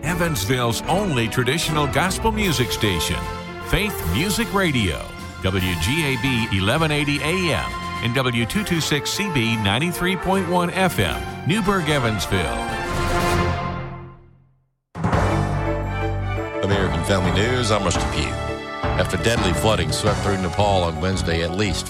Evansville's only traditional gospel music station, Faith Music Radio, WGAB 1180 AM and W226CB 93.1 FM, Newburgh, Evansville. American Family News, I'm Rusty Pugh. After deadly flooding swept through Nepal on Wednesday, at least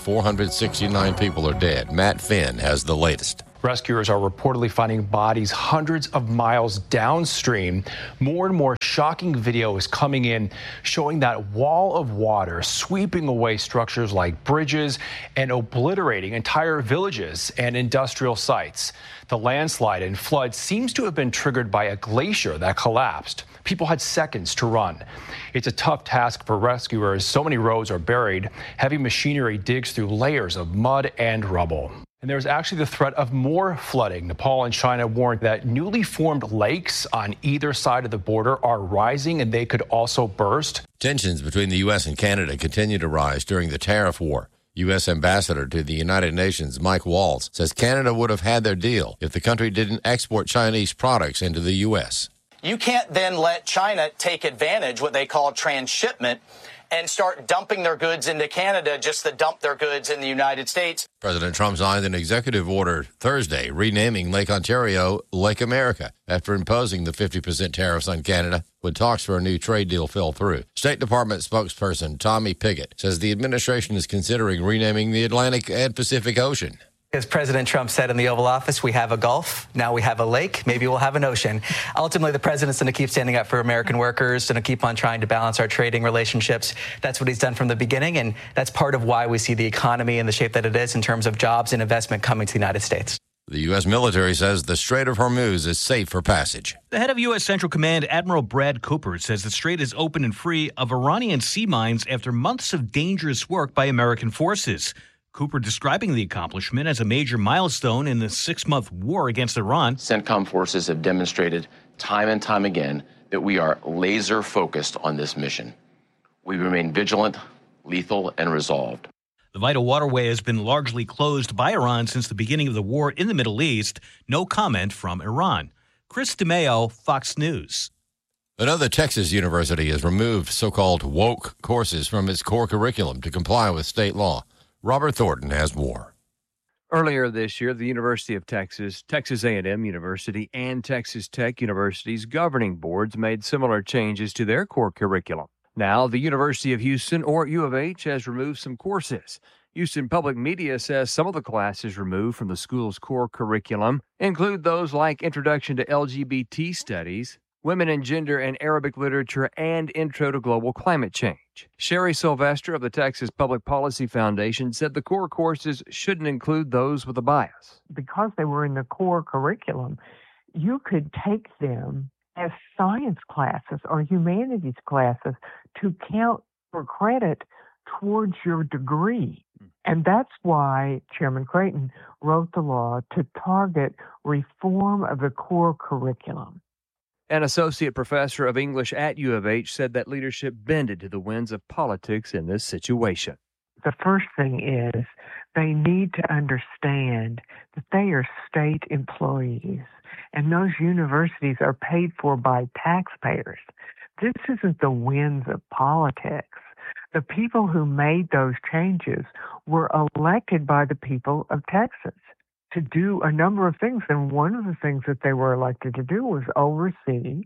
469 people are dead. Matt Finn has the latest. Rescuers are reportedly finding bodies hundreds of miles downstream. More and more shocking video is coming in showing that wall of water sweeping away structures like bridges and obliterating entire villages and industrial sites. The landslide and flood seems to have been triggered by a glacier that collapsed. People had seconds to run. It's a tough task for rescuers. So many roads are buried. Heavy machinery digs through layers of mud and rubble. And there's actually the threat of more flooding. Nepal and China warned that newly formed lakes on either side of the border are rising and they could also burst. Tensions between the U.S. and Canada continue to rise during the tariff war. U.S. Ambassador to the United Nations Mike Waltz says Canada would have had their deal if the country didn't export Chinese products into the U.S. You can't then let China take advantage, what they call transshipment, and start dumping their goods into Canada just to dump their goods in the United States. President Trump signed an executive order Thursday renaming Lake Ontario Lake America after imposing the 50% tariffs on Canada when talks for a new trade deal fell through. State Department spokesperson Tommy Pigott says the administration is considering renaming the Atlantic and Pacific Ocean. As President Trump said in the Oval Office, we have a Gulf, now we have a lake, maybe we'll have an ocean. Ultimately, the president's going to keep standing up for American workers, going to keep on trying to balance our trading relationships. That's what he's done from the beginning, and that's part of why we see the economy in the shape that it is in terms of jobs and investment coming to the United States. The U.S. military says the Strait of Hormuz is safe for passage. The head of U.S. Central Command, Admiral Brad Cooper, says the strait is open and free of Iranian sea mines after months of dangerous work by American forces. Cooper describing the accomplishment as a major milestone in the 6-month war against Iran. CENTCOM forces have demonstrated time and time again that we are laser focused on this mission. We remain vigilant, lethal, and resolved. The vital waterway has been largely closed by Iran since the beginning of the war in the Middle East. No comment from Iran. Chris DeMeo, Fox News. Another Texas university has removed so-called woke courses from its core curriculum to comply with state law. Robert Thornton has more. Earlier this year, the University of Texas, Texas A&M University, and Texas Tech University's governing boards made similar changes to their core curriculum. Now, the University of Houston, or U of H, has removed some courses. Houston Public Media says some of the classes removed from the school's core curriculum include those like Introduction to LGBT Studies, Women in Gender and Arabic Literature, and Intro to Global Climate Change. Sherry Sylvester of the Texas Public Policy Foundation said the core courses shouldn't include those with a bias. Because they were in the core curriculum, you could take them as science classes or humanities classes to count for credit towards your degree. And that's why Chairman Creighton wrote the law to target reform of the core curriculum. An associate professor of English at U of H said that leadership bended to the winds of politics in this situation. The first thing is they need to understand that they are state employees, and those universities are paid for by taxpayers. This isn't the winds of politics. The people who made those changes were elected by the people of Texas to do a number of things, and one of the things that they were elected to do was oversee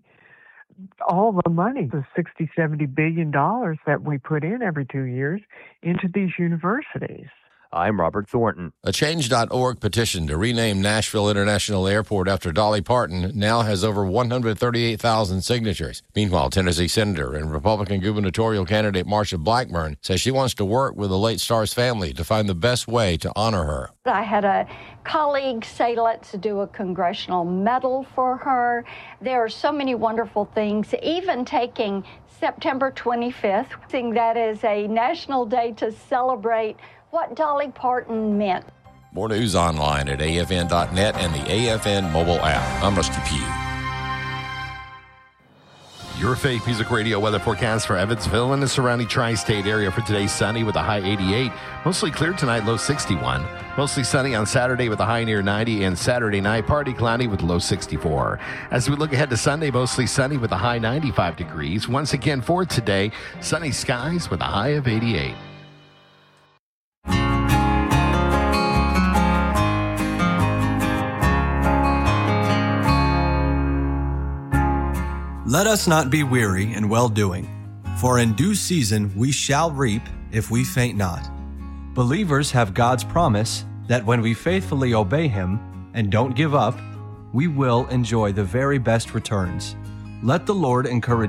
all the money, the $60-70 billion that we put in every 2 years into these universities. I'm Robert Thornton. A Change.org petition to rename Nashville International Airport after Dolly Parton now has over 138,000 signatures. Meanwhile, Tennessee Senator and Republican gubernatorial candidate Marsha Blackburn says she wants to work with the late star's family to find the best way to honor her. I had a colleague say, let's do a congressional medal for her. There are so many wonderful things, even taking September 25th, seeing that as a national day to celebrate what Dolly Parton meant. More news online at afn.net and the AFN mobile app. I'm Rusty Pugh. Your Faith Music Radio weather forecast for Evansville and the surrounding tri-state area for today: sunny with a high 88. Mostly clear tonight, low 61. Mostly sunny on Saturday with a high near 90. And Saturday night, partly cloudy with low 64. As we look ahead to Sunday, mostly sunny with a high 95 degrees. Once again for today, sunny skies with a high of 88. Let us not be weary in well-doing, for in due season we shall reap if we faint not. Believers have God's promise that when we faithfully obey Him and don't give up, we will enjoy the very best returns. Let the Lord encourage